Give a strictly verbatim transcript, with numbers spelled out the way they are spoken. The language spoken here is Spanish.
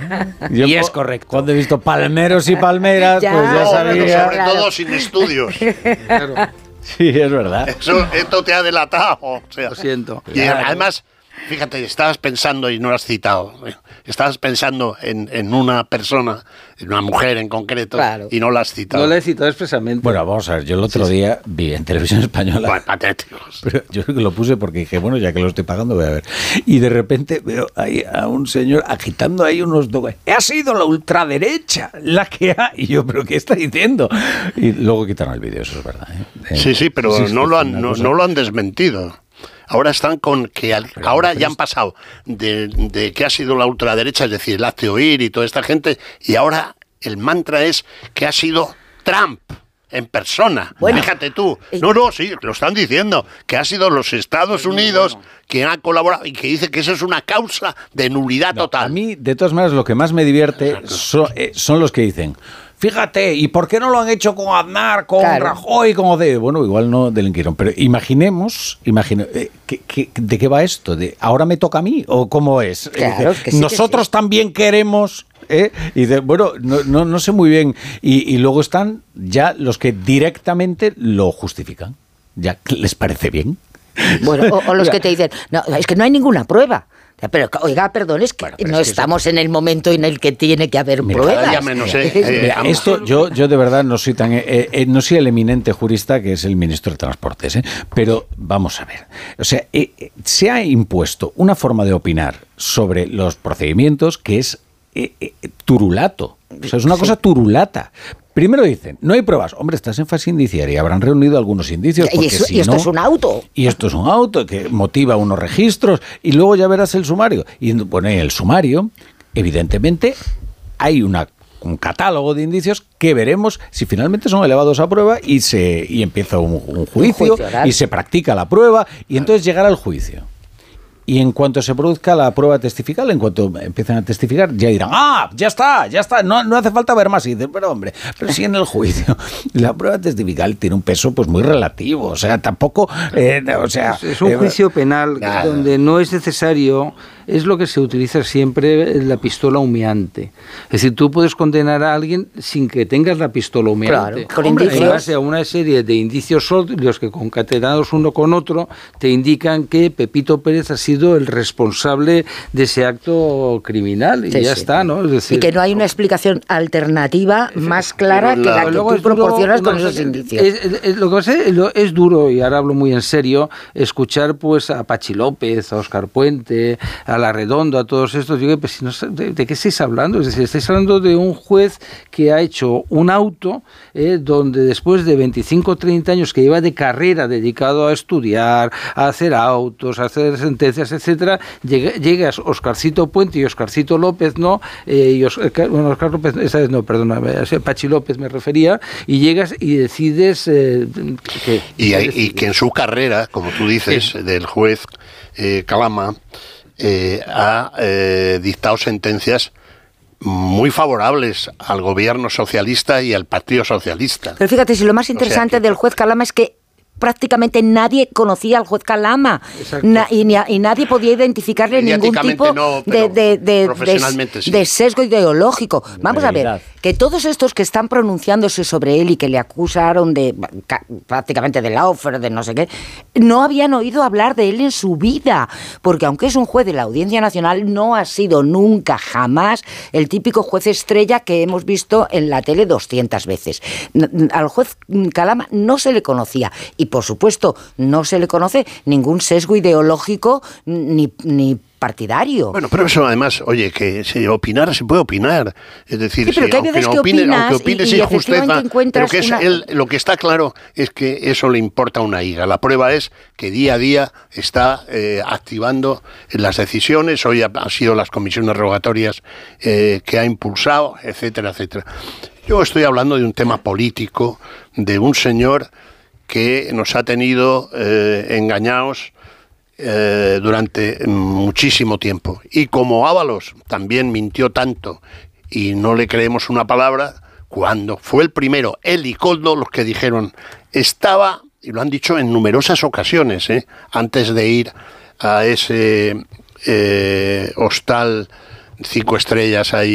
Yo, y es correcto. Cuando he visto palmeros y palmeras, ya, pues ya no, sabía. Pero sobre Claro. todo sin estudios. Claro, Sí, es verdad. Eso, esto te ha delatado. O sea, lo siento. y además, fíjate, estabas pensando, y no lo has citado, estabas pensando en, en una persona, en una mujer en concreto, Claro. y no la has citado. No la he citado expresamente. Bueno, vamos a ver, yo el otro día vi en Televisión Española. Bueno, patéticos. Pero yo lo puse porque dije, bueno, ya que lo estoy pagando, voy a ver. Y de repente veo ahí a un señor agitando ahí unos documentos. Ha sido la ultraderecha la que ha... Y yo, ¿pero qué está diciendo? Y luego quitaron el vídeo, eso es verdad. ¿eh? Sí, sí, pero Sí, es no, que lo es han, una no, cosa- no lo han desmentido. Ahora están con que al- Pero, ahora pero ya han es- pasado de, de que ha sido la ultraderecha, es decir, el hazte oír y toda esta gente, y ahora el mantra es que ha sido Trump en persona. Bueno. Fíjate tú. No, no, sí, lo están diciendo, que ha sido los Estados Unidos quien ha colaborado y que dice que eso es una causa de nulidad No, total. a mí, de todas maneras, lo que más me divierte so- eh, son los que dicen, fíjate, ¿y por qué no lo han hecho con Aznar, con Claro. Rajoy, con Ode? Bueno, igual no delinquieron, pero imaginemos, imagine- eh, ¿qué- qué- ¿de qué va esto? ¿De ahora me toca a mí? ¿O cómo es? Claro, Eh, es que sí que Nosotros sí. también queremos... ¿eh? Y de, bueno, no, no, no sé muy bien. Y, y luego están ya los que directamente lo justifican. ¿Ya les parece bien? Bueno, o, o los que te dicen, no, es que no hay ninguna prueba. Pero, oiga, perdón, es que Bueno, pero no es que estamos en el momento en el que tiene que haber Mira, pruebas. cada día menos, ¿eh? Eh, Mira, vamos. esto yo, yo de verdad no soy tan eh, eh, no soy el eminente jurista que es el ministro de Transportes, ¿eh? Pero vamos a ver, o sea, eh, eh, se ha impuesto una forma de opinar sobre los procedimientos que es eh, eh, turulato, o sea, es una cosa turulata. Primero dicen, no hay pruebas. Hombre, estás en fase indiciaria, habrán reunido algunos indicios. Y, Porque eso- si y esto no- es un auto. Y esto es un auto que motiva unos registros y luego ya verás el sumario. Y bueno, en el sumario, evidentemente, hay una, un catálogo de indicios que veremos si finalmente son elevados a prueba y se y empieza un, un juicio, juicio oral. y se practica la prueba y entonces llegará el juicio. Y en cuanto se produzca la prueba testifical, en cuanto empiecen a testificar, ya dirán, ¡ah, ya está, ya está! No, no hace falta ver más. Y dicen, pero hombre, pero si en el juicio la prueba testifical tiene un peso pues muy relativo. O sea, tampoco... eh, o sea, Es, es un eh, juicio penal nada. donde no es necesario, es lo que se utiliza siempre, la pistola humeante. Es decir, tú puedes condenar a alguien sin que tengas la pistola humeante. Claro, con Hombre, indicios. en base a una serie de indicios sólidos que concatenados uno con otro te indican que Pepito Pérez ha sido el responsable de ese acto criminal y Sí, ya sí. está, ¿no? Es decir, Y que no hay una explicación alternativa más clara que la que luego tú es duro, proporcionas con una esos cosa, indicios. es- es- es- lo que pasa es, lo- es duro, y ahora hablo muy en serio, escuchar pues a Pachi López, a Óscar Puente, a La Redondo, a todos estos. Digo, pues, si no sé, ¿de, de qué estáis hablando? Es decir, estáis hablando de un juez que ha hecho un auto eh, donde después de veinticinco o treinta años que lleva de carrera dedicado a estudiar, a hacer autos, a hacer sentencias, etcétera, llega, llegas Oscarcito Puente y Oscarcito López, ¿no? Eh, y Oscar, bueno, Oscar López, esa vez no, perdóname, a Pachi López me refería, y llegas y decides eh, que... Y, hay- y que en su carrera, como tú dices, Sí. del juez eh, Calama, eh, ha eh, dictado sentencias muy favorables al gobierno socialista y al Partido Socialista. Pero fíjate, si lo más interesante que- del juez Calama es que prácticamente nadie conocía al juez Calama. Exacto. Na- y, ni a- y nadie podía identificarle ningún Mediáticamente tipo no, de, pero de- de- profesionalmente de- sí. de sesgo ideológico. Vamos a ver, realidad. que todos estos que están pronunciándose sobre él y que le acusaron de ca- prácticamente de laufer, de no sé qué, no habían oído hablar de él en su vida, porque aunque es un juez de la Audiencia Nacional, no ha sido nunca, jamás, el típico juez estrella que hemos visto en la tele doscientas veces. N- n- Al juez Calama no se le conocía y, por supuesto, no se le conoce ningún sesgo ideológico ni, ni partidario. Bueno, pero eso además, oye, que se opinar se puede opinar. Es decir, Sí, pero si- que hay aunque, veces no que opine, opinas aunque opine y- y sin efectivamente justeza, pero encuentras que es una- él, lo que está claro es que eso le importa una higa. La prueba es que día a día está eh, activando las decisiones. Hoy ha, ha sido las comisiones rogatorias eh, que ha impulsado, etcétera, etcétera. Yo estoy hablando de un tema político, de un señor que nos ha tenido eh, engañados eh, durante muchísimo tiempo. Y como Ábalos también mintió tanto y no le creemos una palabra, cuando fue el primero, él y Coldo, los que dijeron, estaba, y lo han dicho en numerosas ocasiones, ¿eh? antes de ir a ese eh, hostal cinco estrellas ahí